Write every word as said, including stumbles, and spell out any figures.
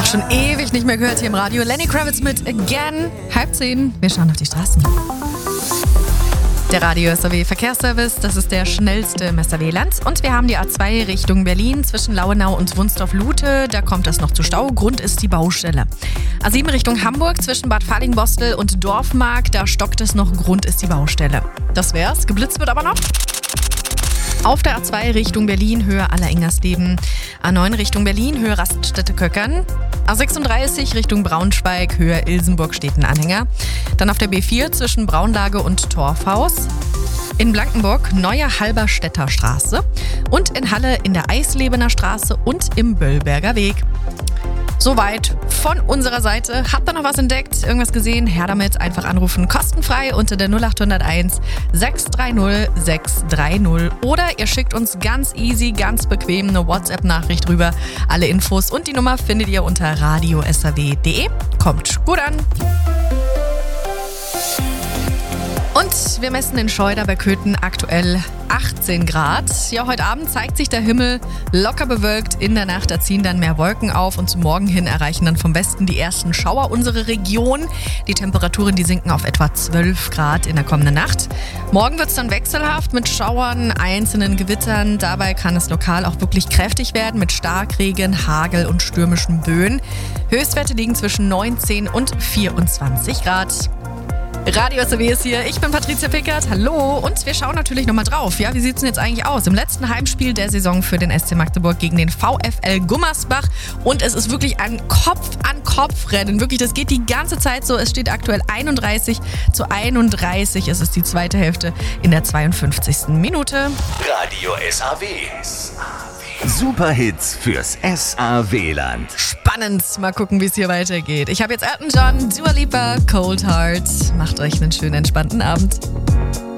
Schon ewig nicht mehr gehört hier im Radio. Lenny Kravitz mit Again. Halb zehn. Wir schauen auf die Straßen. Der Radio S A W Verkehrsservice, das ist der schnellste im S A W-Land. Und wir haben die A zwei Richtung Berlin zwischen Lauenau und Wunstorf-Lute. Da kommt es noch zu Stau. Grund ist die Baustelle. A sieben Richtung Hamburg zwischen Bad Falling-Bostel und Dorfmark. Da stockt es noch. Grund ist die Baustelle. Das wär's. Geblitzt wird aber noch. Auf der A zwei Richtung Berlin, Höhe Aller-Ingersleben. A neun Richtung Berlin, Höhe Raststätte-Köckern. A sechsunddreißig Richtung Braunschweig, Höhe Ilsenburg steht ein Anhänger. Dann auf der B vier zwischen Braunlage und Torfhaus. In Blankenburg, Neue Halberstädter Straße. Und in Halle in der Eislebener Straße und im Böllberger Weg. Soweit von unserer Seite. Habt ihr noch was entdeckt? Irgendwas gesehen? Her damit. Einfach anrufen. Kostenfrei unter der null acht null eins sechs drei null sechs drei null. Oder ihr schickt uns ganz easy, ganz bequem eine WhatsApp-Nachricht rüber. Alle Infos und die Nummer findet ihr unter radio s a w punkt d e. Kommt gut an. Und wir messen in Scheuder bei Köthen aktuell achtzehn Grad. Ja, heute Abend zeigt sich der Himmel locker bewölkt. In der Nacht da ziehen dann mehr Wolken auf und zum Morgen hin erreichen dann vom Westen die ersten Schauer unsere Region. Die Temperaturen, die sinken auf etwa zwölf Grad in der kommenden Nacht. Morgen wird es dann wechselhaft mit Schauern, einzelnen Gewittern. Dabei kann es lokal auch wirklich kräftig werden mit Starkregen, Hagel und stürmischen Böen. Höchstwerte liegen zwischen neunzehn und vierundzwanzig Grad. Radio S A W ist hier, ich bin Patricia Pickert, hallo, und wir schauen natürlich nochmal drauf. Ja, wie sieht es denn jetzt eigentlich aus? Im letzten Heimspiel der Saison für den S C Magdeburg gegen den VfL Gummersbach und es ist wirklich ein Kopf-an-Kopf-Rennen, wirklich, das geht die ganze Zeit so. Es steht aktuell einunddreißig zu einunddreißig, es ist die zweite Hälfte in der zweiundfünfzigsten Minute. Radio S A W. Superhits fürs S A W-Land. Spannend, mal gucken, wie es hier weitergeht. Ich habe jetzt Elton John, Dua Lipa, Cold Heart. Macht euch einen schönen, entspannten Abend.